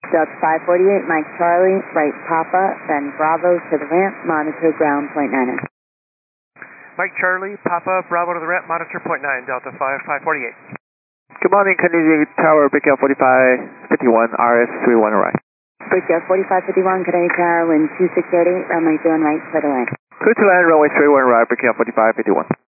Delta 548, Mike Charlie, right Papa, then Bravo to the ramp, monitor ground point 9. Mike Charlie, Papa, Bravo to the ramp, monitor point 9, Delta 548. Good morning, Canadian Tower, Brickyard 4551, RS31 arrive. Brickyard 4551, Canadian Tower, wind 2688, runway 21 right, clear to land. Clear to land, runway 31 arrive, Brickyard 4551.